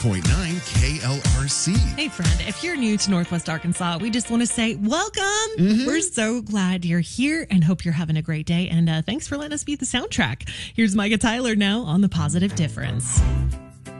KLRC. Hey, friend, if you're new to Northwest Arkansas, we just want to say welcome. We're so glad you're here and hope you're having a great day. And thanks for letting us be the soundtrack. Here's Micah Tyler now on The Positive Difference.